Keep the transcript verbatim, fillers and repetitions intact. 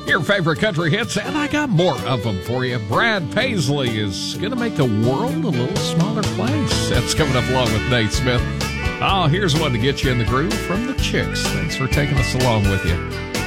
Your favorite country hits, and I got more of them for you. Brad Paisley is going to make the world a little smaller place. That's coming up along with Nate Smith. Oh, here's one to get you in the groove from the Chicks. Thanks for taking us along with you.